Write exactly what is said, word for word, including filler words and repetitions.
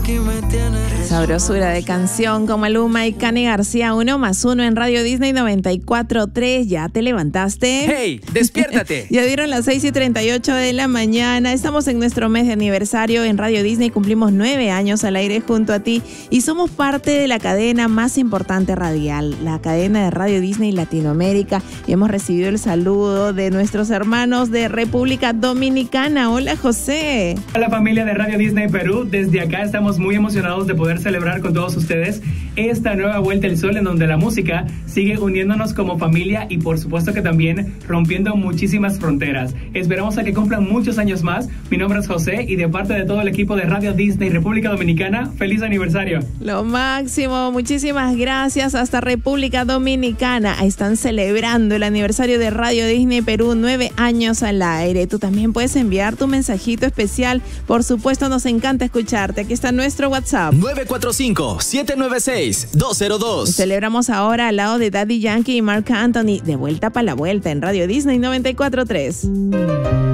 Sabrosura de canción como Maluma y Cani García, uno más uno en Radio Disney noventa y cuatro punto tres. ¿Ya te levantaste? ¡Hey! ¡Despiértate! Ya dieron las seis y treinta y ocho de la mañana. Estamos en nuestro mes de aniversario en Radio Disney. Cumplimos nueve años al aire junto a ti y somos parte de la cadena más importante radial, la cadena de Radio Disney Latinoamérica. Y hemos recibido el saludo de nuestros hermanos de República Dominicana. Hola, José. Hola, familia de Radio Disney Perú. Desde acá estamos muy emocionados de poder celebrar con todos ustedes esta nueva vuelta al sol en donde la música sigue uniéndonos como familia y por supuesto que también rompiendo muchísimas fronteras. Esperamos a que cumplan muchos años más. Mi nombre es José y de parte de todo el equipo de Radio Disney República Dominicana, feliz aniversario. Lo máximo, muchísimas gracias hasta República Dominicana. Están celebrando el aniversario de Radio Disney Perú, nueve años al aire. Tú también puedes enviar tu mensajito especial. Por supuesto, nos encanta escucharte. Aquí está nuestro WhatsApp. nueve cuatro cinco, siete nueve seis, dos cero dos. Celebramos ahora al lado de Daddy Yankee y Marc Anthony. De vuelta para la vuelta en Radio Disney noventa y cuatro punto tres.